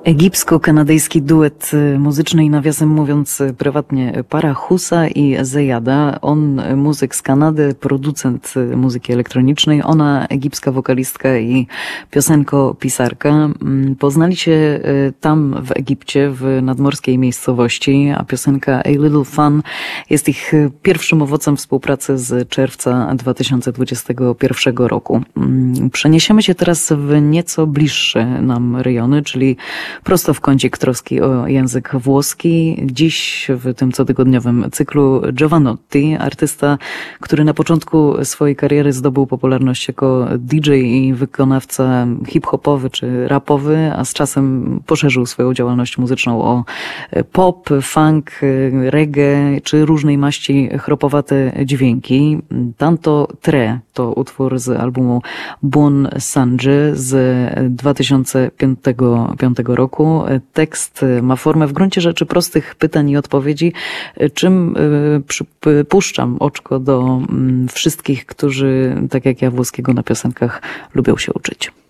Egipsko-kanadyjski duet muzyczny i nawiasem mówiąc prywatnie para Husa i Zeyada. On muzyk z Kanady, producent muzyki elektronicznej, ona egipska wokalistka i piosenkopisarka. Poznali się tam w Egipcie, w nadmorskiej miejscowości, a piosenka A Little Fun jest ich pierwszym owocem współpracy z czerwca 2021 roku. Przeniesiemy się teraz w nieco bliższe nam rejony, czyli prosto w kącik troski o język włoski. Dziś w tym cotygodniowym cyklu Jovanotti, artysta, który na początku swojej kariery zdobył popularność jako DJ i wykonawca hip-hopowy czy rapowy, a z czasem poszerzył swoją działalność muzyczną o pop, funk, reggae czy różnej maści chropowate dźwięki. Tanto Tre to utwór z albumu Buon Sangue z 2005 roku. Tekst ma formę w gruncie rzeczy prostych pytań i odpowiedzi, czym przypuszczam oczko do wszystkich, którzy, tak jak ja, włoskiego na piosenkach lubią się uczyć.